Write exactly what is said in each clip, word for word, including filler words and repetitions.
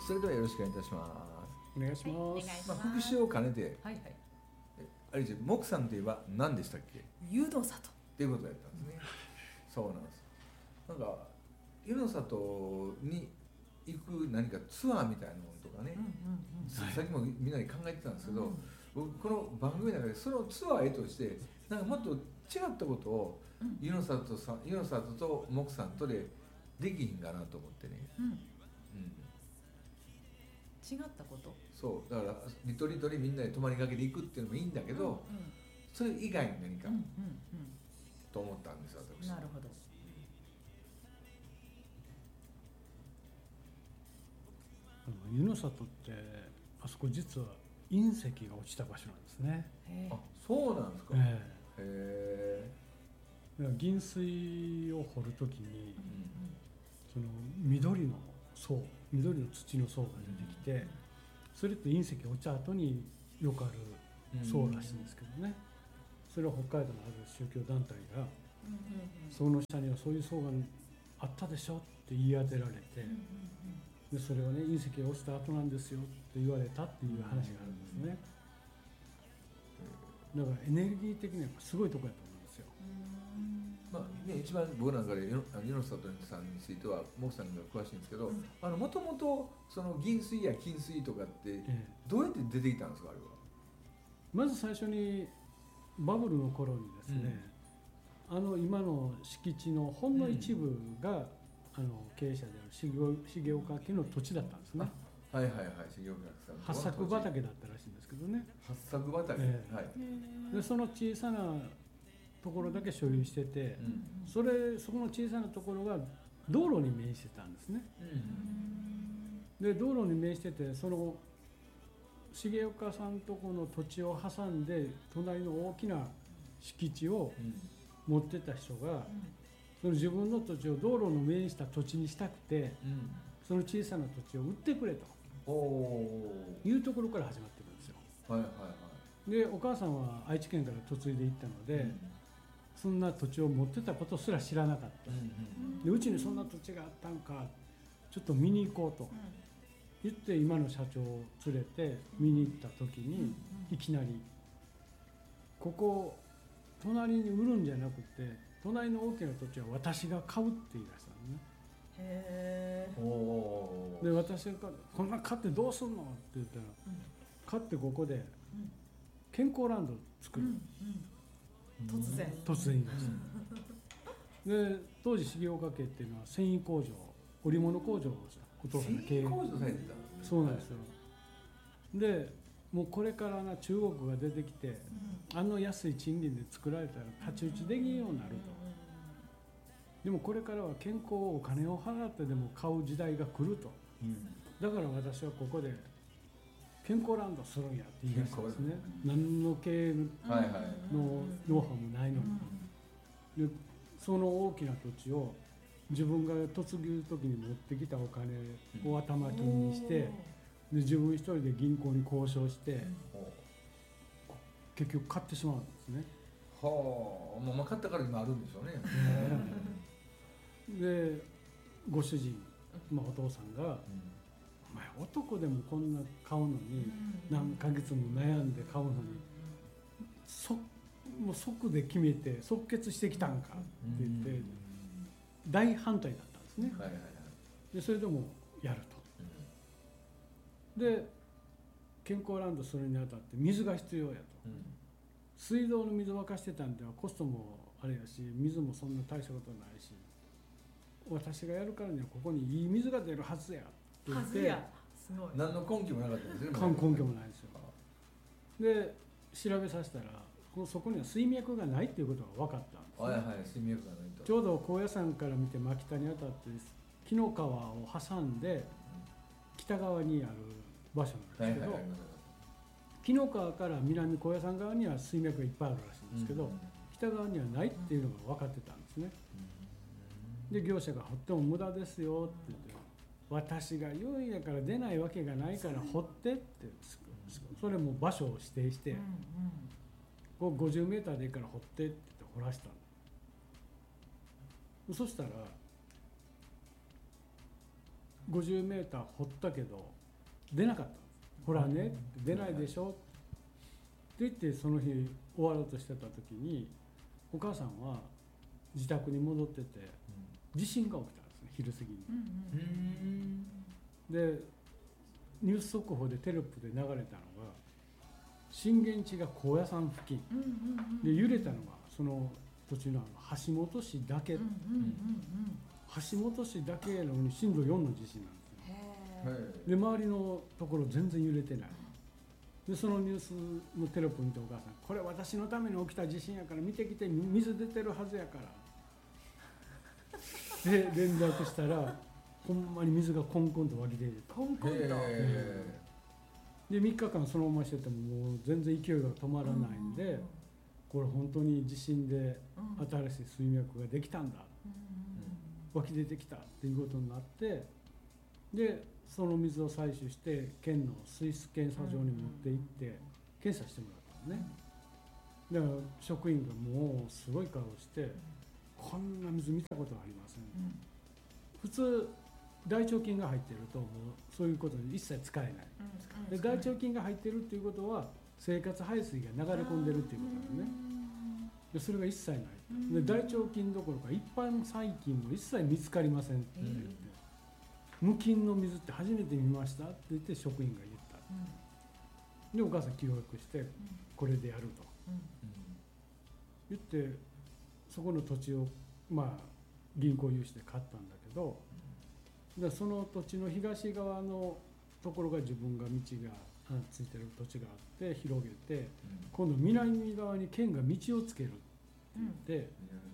それではよろしくお願いいたします。 お願いします。 はい、お願いします。 まあ、復習を兼ねて、 はいはい。 あれじゃ木さんといえば何でしたっけっ湯の里。 ていうことやったんですね。そうなんです。なんか湯の里に行く何かツアーみたいなものとかね、 うんうんうん。 さっきもみんなに考えてたんですけど、 うん僕この番組の中でそのツアーへとしてなんかもっと違ったことをうん湯の里さん、湯の里と木さんとでできひんかなと思ってね。 うん。 うん、 違ったこと。 そうだからリトリートにみんなで泊まりがけで行くっていうのもいいんだけど、 うんうんそれ以外に何かうんうんと思ったんですうん。 私。 なるほど。 あの湯の里ってあそこ実は隕石が落ちた場所なんですね。 へえ。 あ、そうなんですか。へええ。 え、だから銀水を掘るときにうんその緑の層、緑の土の層が出てきて、それって隕石が落ちた後によくある層らしいんですけどね。それは北海道のある宗教団体がうんうんうん。 その下にはそういう層があったでしょって言い当てられて、 うんうんでそれはね隕石が落ちた後なんですよって言われたっていう話があるんですね。だからエネルギー的にはすごいとこやと思うんですよ。 まあね、一番僕なんかで湯の湯の里さんについては木さんが詳しいんですけど、 うんあのもともとその銀水や金水とかってええ、 どうやって出てきたんですかあれは。 まず最初にバブルの頃にですね、あの今の敷地のほんの一部が、あの経営者である重重岡家の土地だったんですね。 はいはいはい、重岡さんの八作畑だったらしいんですけどね。 八作畑、 ええはい、 でその小さなところだけ所有してて、 うんそれそこの小さなところが道路に面してたんですね。で道路に面してて、その重岡さんとこの土地を挟んで隣の大きな敷地をうん持ってた人が、その自分の土地を道路の面した土地にしたくて、 うんその小さな土地を売ってくれとおおいうところから始まってるんですよ。 はいはいはいでお母さんは愛知県から嫁いで行ったので、そんな土地を持ってたことすら知らなかった。 うんでうちにそんな土地があったんか、ちょっと見に行こうと言って今の社長を連れて見に行った時に、いきなりここ隣に売るんじゃなくて隣の大きな土地は私が買うって言い出したのね。 へえ。 うん、おおで私が買うこんな買ってどうすんのって言ったら、買ってここで健康ランドを作る、 突然。 突然言い出した。で当時重岡家っていうのは繊維工場、織物工場をお父さんが経営。 工場されてた。 そうなんですよ。でもうこれからな中国が出てきて、あの安い賃金で作られたら太刀打ちできんようになると。でもこれからは健康をお金を払ってでも買う時代が来ると。 うんだから私はここで健康ランドするんやって言い出したんですね。何の経営はいはいのノウハウもないのに。でその大きな土地を自分が嫁ぐ時に持ってきたお金を頭金にして、で自分一人で銀行に交渉してほ結局買ってしまうんですね。 うはあ、まあ、まあ買ったから今あるんでしょうね。 でご主人、まあ、お父さんが「お前男でもこんな買うのに何ヶ月も悩んで買うのにそもう即で決めて即決してきたんか」って言って大反対だったんですね。 はいはいはい。 でそれでもやると。で健康ランドするにあたって水が必要やと。 うん水道の水沸かしてたんではコストもあれやし、水もそんな大したことないし、私がやるからにはここにいい水が出るはずやって言ってはずや。すごい。 何の根拠もなかったんですね。 根根拠もないですよ。で調べさせたらこそこには水脈がないっていうことが分かったんですね。 はいはい、水脈がないと。 ちょうど高野山から見て牧田にあたって紀の川を挟んで北側にある場所なんですけど、 はいはいはい。 紀の川から南高野山側には水脈がいっぱいあるらしいんですけど、 うん北側にはないっていうのが分かってたんですね。で業者が掘っても無駄ですよって言って、私が言うんやから出ないわけがないから掘ってって、それも場所を指定して、こうごじゅうメーターでいいから掘ってって言って掘らしたの。そしたらごじゅうメーター掘ったけど出なかったんです。ほらね出ないでしょって言ってその日終わろうとしてた時にお母さんは自宅に戻ってて地震が起きたんですね、昼過ぎに。でニュース速報でテロップで流れたのが震源地が高野山付近で揺れたのがその土地のあの橋本市だけ、橋本市だけなのに震度よんの地震なんですよ。で周りのところ全然揺れてない。でそのニュースのテロップ見てお母さんこれ私のために起きた地震やから見てきて水出てるはずやからで連絡したらほんまに水がコンコンと湧き出てた。 コンコンと。 でみっかかんそのまましててももう全然勢いが止まらないんで、これ本当に地震で新しい水脈ができたんだ、湧き出てきたっていうことになって、でその水を採取して県の水質検査場に持って行って検査してもらったのね。だから職員がもうすごい顔して「こんな水見たことありません」普通大腸菌が入ってるともうそういうことに一切使えない。で大腸菌が入ってるっていうことは生活排水が流れ込んでるっていうことなんですね。でそれが一切ない。で大腸菌どころか一般細菌も一切見つかりませんって言って、無菌の水って初めて見ましたって言って職員が言った。でお母さん記憶してこれでやると言ってそこの土地をまあ銀行融資で買ったんだけど、でその土地の東側のところが自分が道がついてる土地があって広げて、今度南側に県が道をつけるって言って、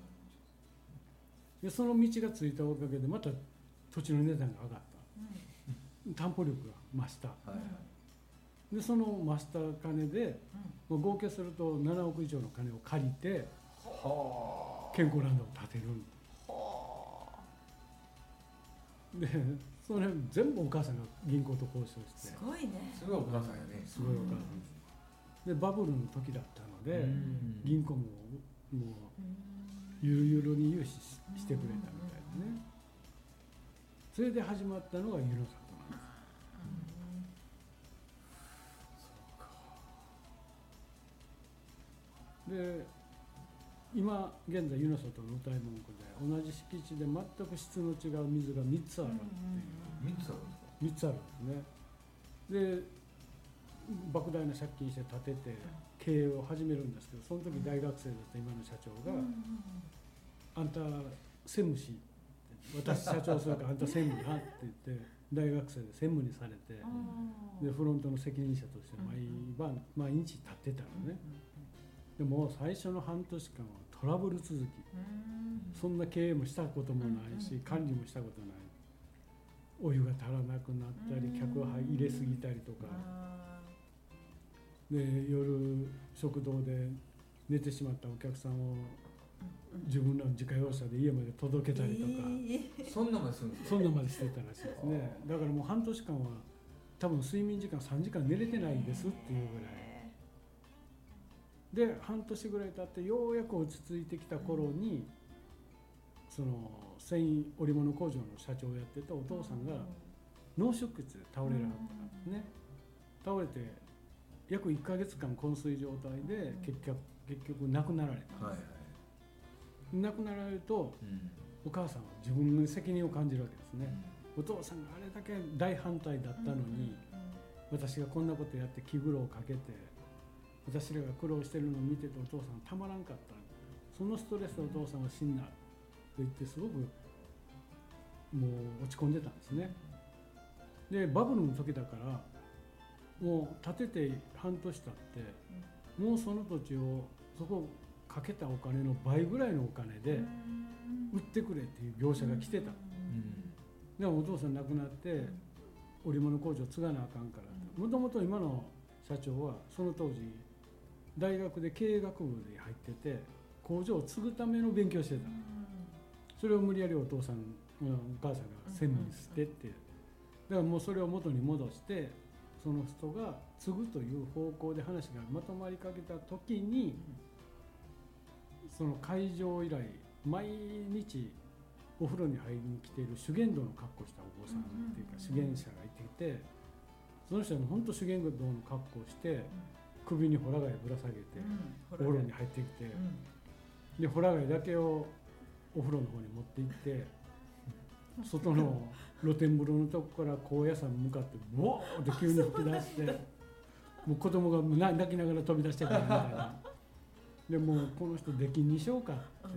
でその道がついたおかげでまた土地の値段が上がった、担保力が増した、でその増した金で、合計するとななおく以上の金を借りて健康ランドを建てるんで、それ全部お母さんが銀行と交渉して。 すごいね。 すごいお母さんやね。 すごいお母さんです。でバブルの時だったので、銀行ももうゆるゆるに融資してくれたみたいなね。それで始まったのが湯の里なんです。で今現在湯の里の歌い文句で同じ敷地で全く質の違う水がみっつあるっていう。 みっつあるんですか。 みっつあるんですね。で莫大な借金して建てて経営を始めるんですけど、その時大学生だった今の社長が「あんた専務し私社長するからあんた専務な」って言って大学生で専務にされて、でフロントの責任者として毎晩毎日立ってたのね。でも最初の半年間はトラブル続き、そんな経営もしたこともないし管理もしたことない。お湯が足らなくなったり客を入れすぎたりとかで、夜食堂で寝てしまったお客さんを自分らの自家用車で家まで届けたりとか、 そんなまでするんですか。 そんなまでしてたらしいですね。だからもう半年間は多分睡眠時間さんじかん寝れてないんですっていうぐらいで、半年ぐらい経ってようやく落ち着いてきた頃に、その繊維織物工場の社長をやってたお父さんが脳出血で倒れられたんですね。倒れて約いっかげつかん昏睡状態で結局結局亡くなられたんです。はいはい、亡くなられると、うん、お母さんは自分の責任を感じるわけですね。うん、お父さんがあれだけ大反対だったのに、うん、私がこんなことやって気苦労をかけて私らが苦労してるのを見ててお父さんたまらんかった。そのストレスでお父さんは死んだと言ってすごくもう落ち込んでたんですね。でバブルの時だからもう建てて半年経ってもうその土地をそこをかけたお金の倍ぐらいのお金で売ってくれっていう業者が来てた。でもお父さん亡くなって織物工場継がなあかんから、もともと今の社長はその当時大学で経営学部で入ってて工場を継ぐための勉強してた。それを無理やりお父さんお母さんが専務にしてって、だからもうそれを元に戻してその人が継ぐという方向で話がまとまりかけた時に、その会場以来毎日お風呂に入りに来ている修験道の格好したお坊さんっていうか修験者がいていて、その人も本当修験道の格好をして首にホラ貝ぶら下げてお風呂に入ってきて、でホラ貝だけをお風呂の方に持って行って外の露天風呂のとこから高野山に向かってボーって急に吹き出してもう子供が泣きながら飛び出してくるみたいな。でもうこの人出禁にしようかって、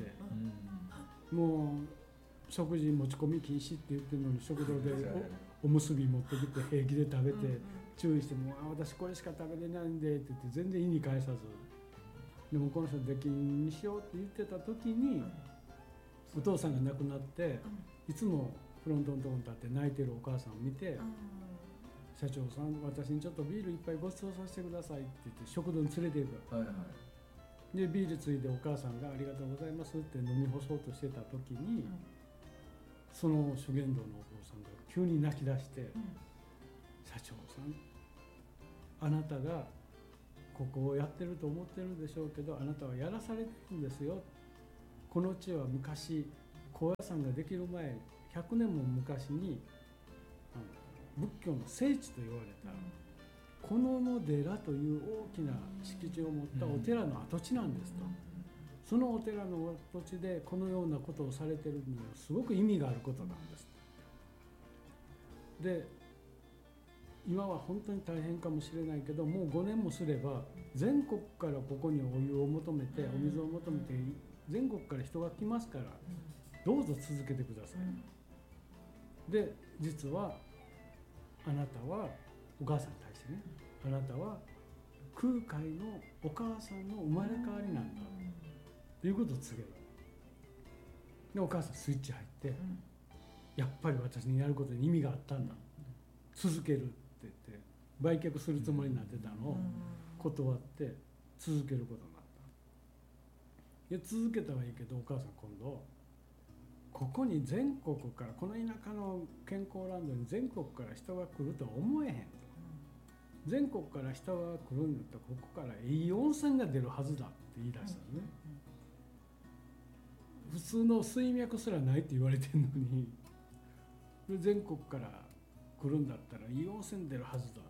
もう食事持ち込み禁止って言ってるのに食堂でお, おむすび持ってきて平気で食べて注意してもあ私これしか食べれないんでって言って全然意に介さず、でもこの人出禁にしようって言ってた時にお父さんが亡くなっていつもフロントのところに立って泣いてるお母さんを見て、社長さん私にちょっとビール一杯ご馳走させてくださいって言って食堂に連れて行く、はいはい、でビールついでお母さんがありがとうございますって飲み干そうとしてた時に、うん、その修験道のお坊さんが急に泣き出して、うん、社長さんあなたがここをやってると思ってるでしょうけどあなたはやらされてるんですよ。この地は昔高野山ができる前ひゃくねんも昔に仏教の聖地と言われたこの野寺という大きな敷地を持ったお寺の跡地なんですと。そのお寺の跡地でこのようなことをされているにはすごく意味があることなんです。で今は本当に大変かもしれないけどもうごねんもすれば全国からここにお湯を求めてお水を求めて全国から人が来ますからどうぞ続けてください。で実はあなたはお母さんに対してねあなたは空海のお母さんの生まれ変わりなんだということを告げる。でお母さんスイッチ入ってやっぱり私にやることに意味があったんだ続けるって言って売却するつもりになってたのを断って続けることになった。で続けたはいいけどお母さん今度ここに全国からこの田舎の健康ランドに全国から人が来るとは思えへんと。全国から人が来るんだったらここからいい温泉が出るはずだって言い出したのね。普通の水脈すらないって言われてるのに全国から来るんだったらいい温泉出るはずだって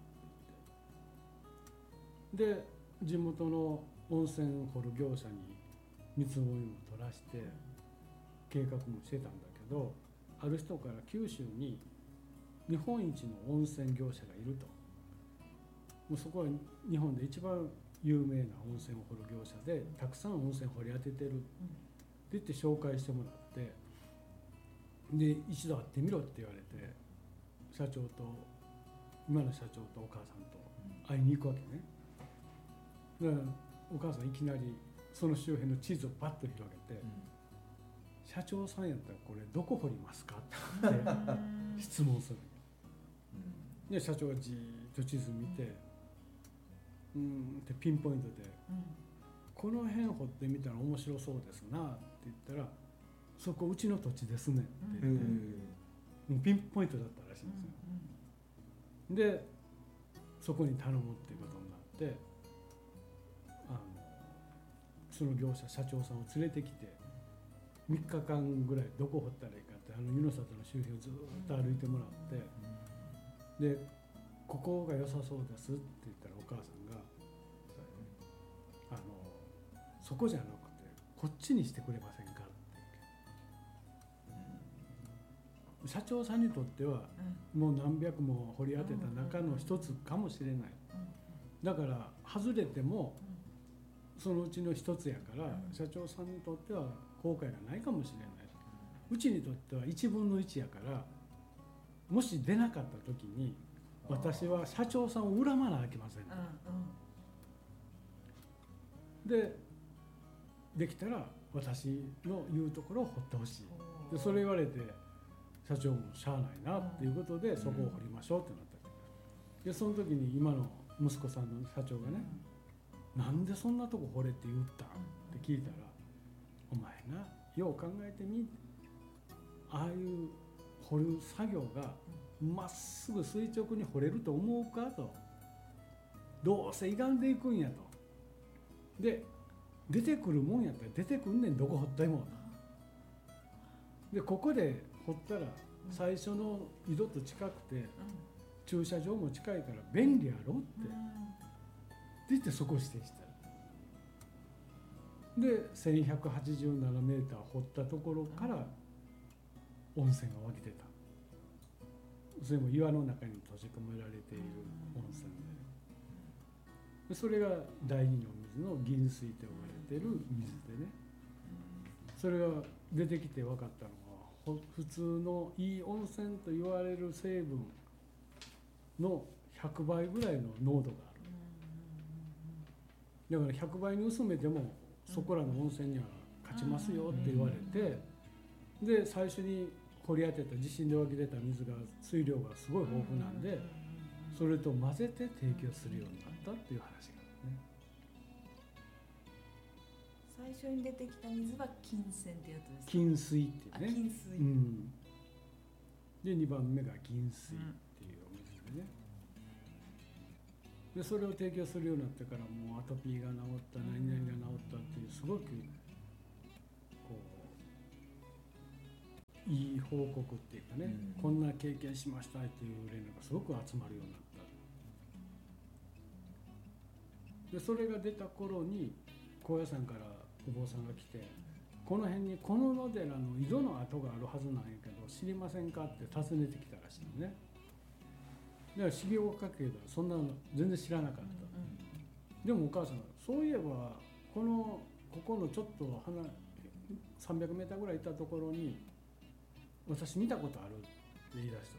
言ってで地元の温泉掘る業者に見積もりも取らして計画もしてたんだけどある人から九州に日本一の温泉業者がいると。もうそこは日本で一番有名な温泉を掘る業者でたくさん温泉掘り当ててるって言って紹介してもらってで一度会ってみろって言われて社長と今の社長とお母さんと会いに行くわけね。だからお母さんいきなりその周辺の地図をパッと広げて、うん、社長さんやったらこれどこ掘りますかって質問する。で社長がじーっと地図見てうんってピンポイントで、うん、この辺掘ってみたら面白そうですなって言ったらそこうちの土地ですねって言って、うん、もうピンポイントだったらしいんですよ、うんうん、でそこに頼むっていうことになってあのその業者社長さんを連れてきてみっかかんぐらいどこ掘ったらいいかってあの湯の里の周辺をずっと歩いてもらって、うん、でここが良さそうですって言ったらお母さんがあのそこじゃなくてこっちにしてくれませんかって言う、うん、社長さんにとってはもう何百も掘り当てた中の一つかもしれない。だから外れてもそのうちの一つやから社長さんにとっては後悔がないかもしれない。うちにとってはいちぶんのいちやからもし出なかった時に私は社長さんを恨まなきゃいけません、うんうん、でできたら私の言うところを掘ってほしいでそれ言われて社長もしゃあないなっていうことでそこを掘りましょうってなったでその時に今の息子さんの社長がね、うん、なんでそんなとこ掘れって言ったんって聞いたらお前なよう考えてみああいう掘る作業がまっすぐ垂直に掘れると思うかとどうせ歪んでいくんやとで出てくるもんやったら出てくんねんどこ掘ってもでここで掘ったら最初の井戸と近くて駐車場も近いから便利やろって言ってそこを指定したでせんひゃくはちじゅうななメーター掘ったところから温泉が湧き出た。それも岩の中に閉じ込められている温泉で、それが第二の水の銀水と呼ばれている水でね、それが出てきて分かったのは普通のいい温泉と言われる成分のひゃくばいぐらいの濃度がある。だからひゃくばいに薄めてもそこらの温泉には勝ちますよって言われて、で最初に掘り当てた地震で湧き出た水が水量がすごい豊富なんで、それと混ぜて提供するようになったっていう話があるね。 最初に出てきた水は金泉ってやつですか？ 金水ってね。 金水、 うん、でにばんめが銀水っていうお水でね、でそれを提供するようになってからもうアトピーが治った何々が治ったっていうすごくこういい報告っていうかね、うん、こんな経験しましたっていう連絡がすごく集まるようになった。でそれが出た頃に高野山からお坊さんが来て、この辺にこの野寺の井戸の跡があるはずなんやけど知りませんかって尋ねてきたらしいのね。だから修行をかけたらそんなの全然知らなかった、うん、でもお母さんがそういえばこのここのちょっと離さんびゃくメーターぐらい行ったところに私見たことあるって言い出した。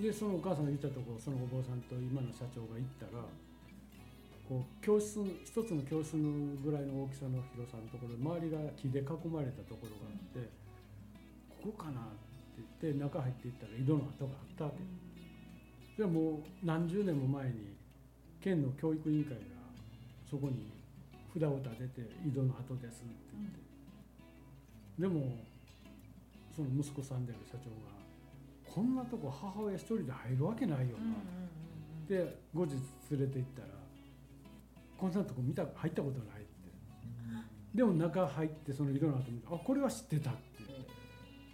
でそのお母さんが言ったところ、そのお坊さんと今の社長が行ったら、こう教室一つの教室のぐらいの大きさの広さのところで周りが木で囲まれたところがあって、ここかなって言って中入っていったら井戸の跡があったわけ。でもう何十年も前に県の教育委員会がそこに札を立てて井戸の跡ですって言って、でもその息子さんである社長がこんなとこ母親一人で入るわけないよなって後日連れて行ったら、こんなとこ見た入ったことないって、でも中入ってその井戸の跡見て、あこれは知ってたって、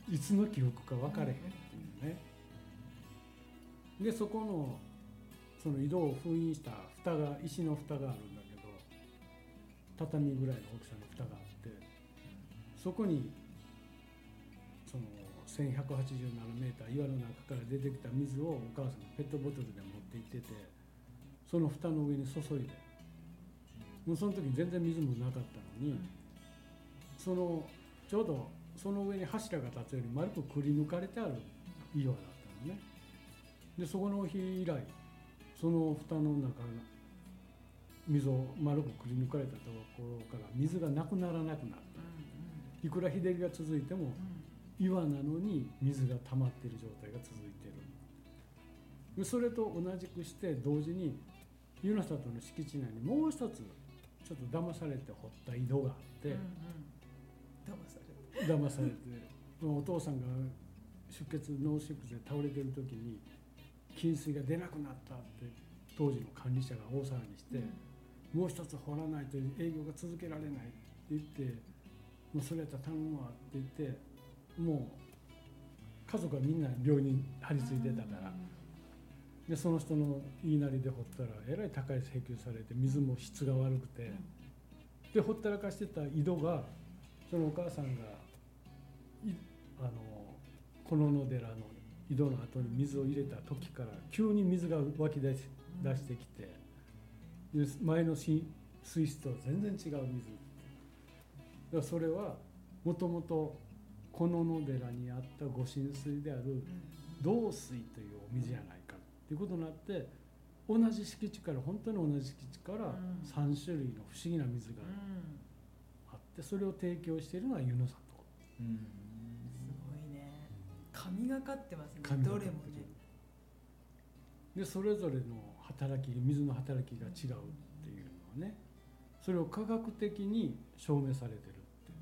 いつの記憶か分かれへんっていうね。でそこのその井戸を封印した蓋が石の蓋があるんだけど、畳ぐらいの大きさの蓋があって、そこにそのせんひゃくはちじゅうななメーター岩の中から出てきた水をお母さんがペットボトルで持って行ってて、その蓋の上に注いで、もうその時全然水もなかったのに、そのちょうどその上に柱が立つより丸くくり抜かれてある岩だったのね。でそこの日以来その蓋の中水を丸くくり抜かれたところから水がなくならなくなった。いくら日照りが続いても岩なのに水が溜まっている状態が続いている。でそれと同じくして同時に湯の里の敷地内にもう一つちょっと騙されて掘った井戸があって、うんうん、 騙されて騙されてお父さんが出血脳出血で倒れてる時に金水が出なくなったって当時の管理者が大騒ぎして、うん、もう一つ掘らないと営業が続けられないって言って、もうそれやったら頼むわって言って、もう家族はみんな病院に張り付いてたから、でその人の言いなりで掘ったらえらい高い請求されて、水も質が悪くて、でほったらかしてた井戸が、そのお母さんがあのこの野寺の井戸の後に水を入れた時から急に水が湧き出し出してきて、で前の水質とは全然違う水だから、それはもともとこの野寺にあった御神水である道水というお水じゃないかということになって、同じ敷地から本当に同じ敷地からさん種類の不思議な水があって、それを提供しているのは湯の里。うん、 すごいね、神がかってますね、どれもね。 でそれぞれの働き、水の働きが違うっていうのはね、それを科学的に証明されてるって。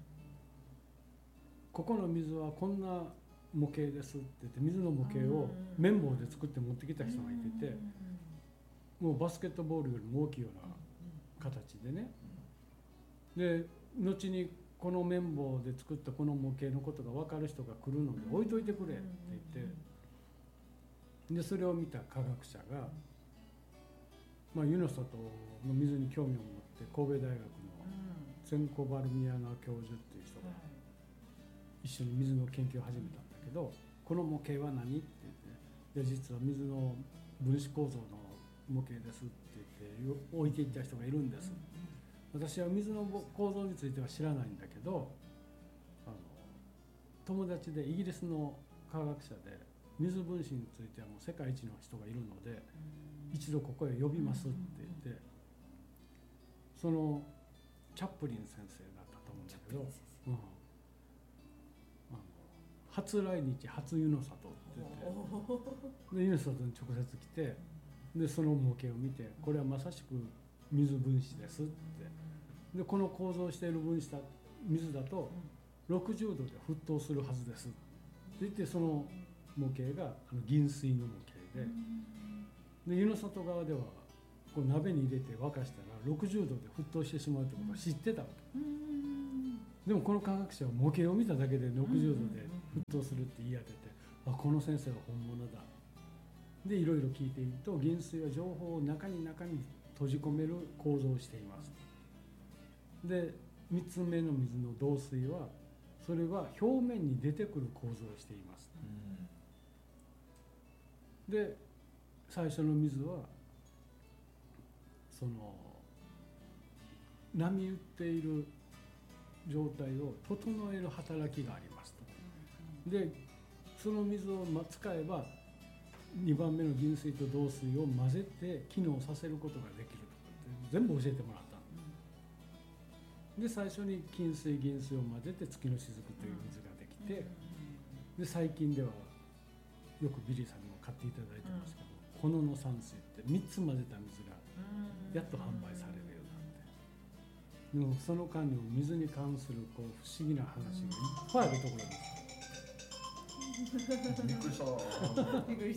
ここの水はこんな模型ですって言って、水の模型を綿棒で作って持ってきた人がいてて、もうバスケットボールよりも大きいような形でね、で後にこの綿棒で作ったこの模型のことが分かる人が来るので置いといてくれって言って、でそれを見た科学者が、まあ、湯の里の水に興味を持って神戸大学のゼンコ・バルミアナ教授っていう人が一緒に水の研究を始めたんだけど、この模型は何って言って、で実は水の分子構造の模型ですって言って置いていった人がいるんです。私は水の構造については知らないんだけど、あの友達でイギリスの科学者で水分子についてはもう世界一の人がいるので、一度ここへ呼びますって言って、そのチャップリン先生だったと思うんだけど、うん、あの初来日初湯の里って言ってで湯の里に直接来て、でその模型を見て、これはまさしく水分子ですって、でこの構造している分子だ水だとろくじゅうどで沸騰するはずですって言って、その模型があの銀水の模型で、で湯の里側ではこう鍋に入れて沸かしたらろくじゅうどで沸騰してしまうってことを知ってたわけ。でもこの科学者は模型を見ただけでろくじゅうどで沸騰するって言い当てて、あ、この先生は本物だ。でいろいろ聞いていると、銀水は情報を中に中に閉じ込める構造をしています。でみっつめの水の導水はそれは表面に出てくる構造をしています。で最初の水はその波打っている状態を整える働きがありますと。でその水を使えばにばんめの銀水と導水を混ぜて機能させることができるとかって全部教えてもらった。で最初に金水銀水を混ぜて月の雫という水ができて、で最近ではよくビリーさんにも買っていただいてますけど、このの山水ってみっつ混ぜた水がやっと販売されるようになって、でもその間にも水に関するこう不思議な話がいっぱいあるところです。 びっくりしたびっくりした。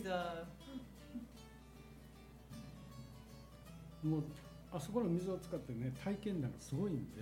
もうあそこの水を使ってね、体験談がすごいんで、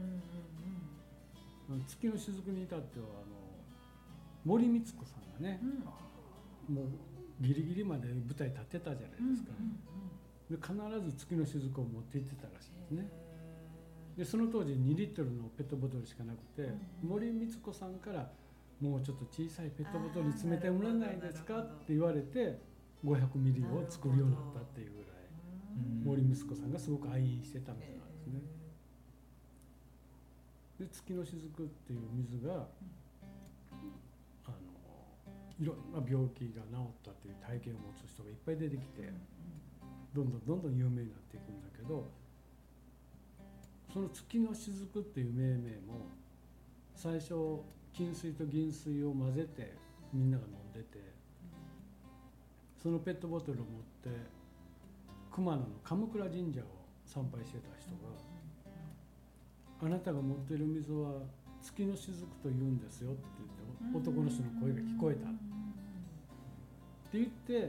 月の雫に至ってはあの森光子さんがね、うん、もうギリギリまで舞台立ってたじゃないですか、で必ず月の雫を持って行ってたらしいですね。でその当時にリットルのペットボトルしかなくて、うん、森光子さんからもうちょっと小さいペットボトルに詰めてもらえないですかって言われてごひゃくミリを作るようになったっていうぐらい、森光子さんがすごく愛してた水なんですね。で月の雫っていう水が、あのいろんな病気が治ったっていう体験を持つ人がいっぱい出てきて、どんどんどんどん有名になっていくんだけど、その月の雫っていう命名も最初金水と銀水を混ぜてみんなが飲んでて、そのペットボトルを持って熊野の鎌倉神社を参拝してた人が、あなたが持っている水は月の雫と言うんですよって言って、男の人の声が聞こえたって言って、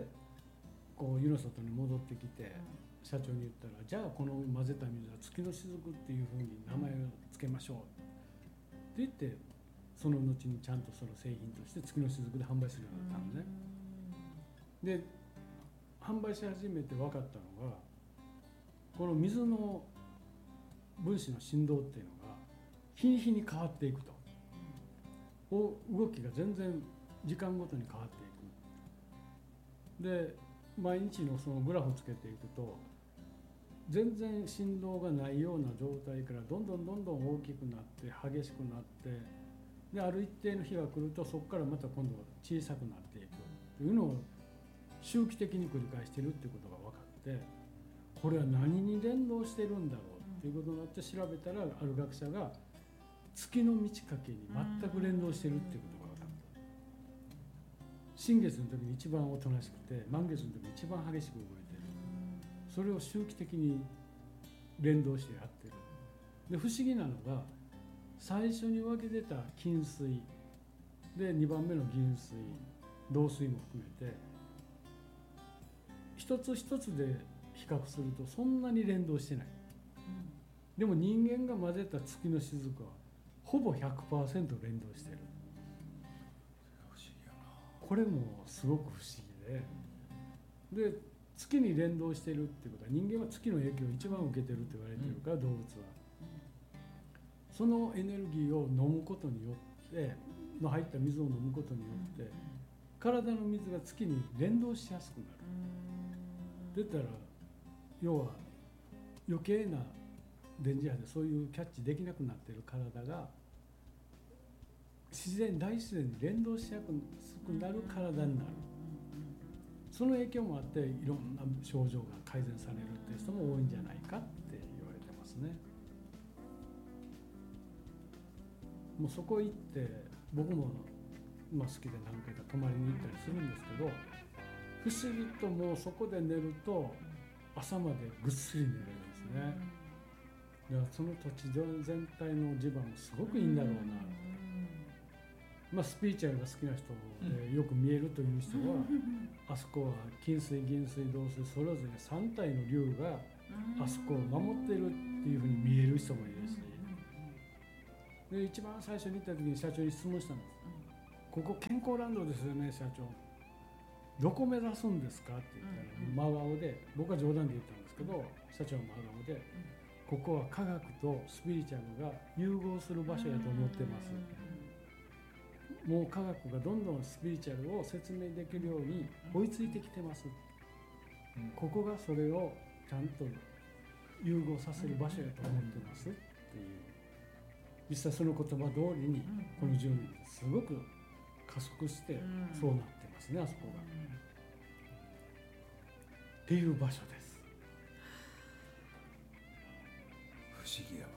こう湯の里に戻ってきて社長に言ったら、じゃあこの混ぜた水は月の雫っていうふうに名前を付けましょうって言って、その後にちゃんとその製品として月の雫で販売するようになったのね。で販売し始めて分かったのが、この水の分子の振動っていうのが日に日に変わっていくと、お動きが全然時間ごとに変わっていく。で毎日のそのグラフをつけていくと、全然振動がないような状態からどんどんどんどん大きくなって激しくなって、である一定の日が来るとそこからまた今度は小さくなっていくというのを周期的に繰り返しているっていうことが分かって、これは何に連動してるんだろうっていうことになって調べたら、ある学者が月の満ち欠けに全く連動してるっていうことが分かった。新月の時に一番おとなしくて、満月の時に一番激しく動いてる。それを周期的に連動してやってる。で不思議なのが、最初に湧き出た金水でにばんめの銀水、導水も含めて一つ一つで比較するとそんなに連動してない。でも人間が混ぜた月の雫はほぼ ひゃくパーセント 連動してる。 不思議やな。 これもすごく不思議で、で月に連動してるっていうことは、人間は月の影響を一番受けてるって言われてるから、動物はそのエネルギーを飲むことによっての入った水を飲むことによって体の水が月に連動しやすくなる。出たら要は余計な電磁波でそういうキャッチできなくなっている体が自然大自然に連動しやすくなる体になる。その影響もあっていろんな症状が改善されるっていう人も多いんじゃないかって言われてますね。もうそこ行って僕もまあ好きで何回か泊まりに行ったりするんですけど、不思議ともうそこで寝ると朝までぐっすり寝れるんですね。だからその土地全体の磁場もすごくいいんだろうな。まあスピリチュアルが好きな人でよく見えるという人は、あそこは金水銀水銅水それぞれさん体の竜があそこを守ってるっていうふうに見える人もいるし、で一番最初に行った時に社長に質問したんです。ここ健康ランドですよね社長、どこ目指すんですかって言ったら真顔で、僕は冗談で言ったんですけど社長は真顔で、ここは科学とスピリチュアルが融合する場所やと思ってます。もう科学がどんどんスピリチュアルを説明できるように追いついてきてます。ここがそれをちゃんと融合させる場所やと思ってますっていう、実際その言葉通りにこのじゅうねんですごく加速してそうなってますね、あそこが。っていう場所です。 不思議やわ。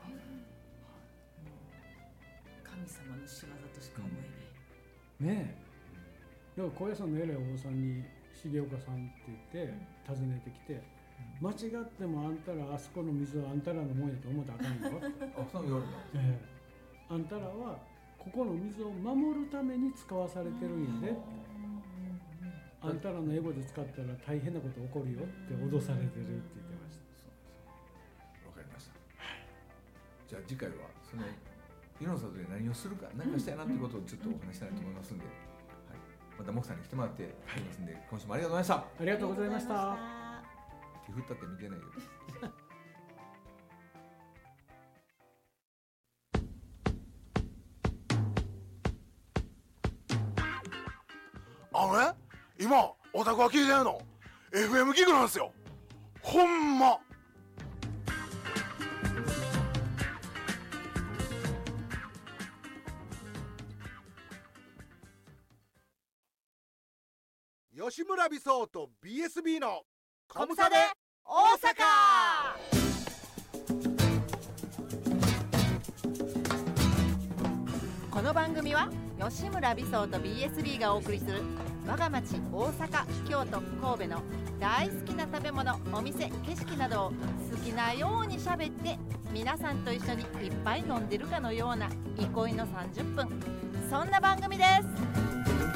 神様の仕業としか思えない。 ねえ、だから高野山の偉いお坊さんに重岡さんって言って訪ねてきて、間違ってもあんたらあそこの水はあんたらのもんやと思ったらあかんよってあ、そう言われた。 ええ、あんたらはここの水を守るために使わされてるんやでって、あんたらのエゴで使ったら大変なこと起こるよって脅されてるって言ってました。 わかりました。じゃあ次回はその湯の里で何をするか、何かしたいなということをちょっとお話したいと思いますんで、はい、またモクさんに来てもらっていますんで、今週もありがとうございました。 ありがとうございました。 手振ったって見てないよ。 あのね、今オタクが聞いてるの エフエム ギグなんですよ。ほんま吉村美聡と ビーエスビー のコムサで大阪。この番組は吉村美聡と ビーエスビー がお送りする我が町大阪、京都、神戸の大好きな食べ物、お店、景色などを好きなようにしゃべって、皆さんと一緒にいっぱい飲んでるかのような憩いのさんじゅっぷん、そんな番組です。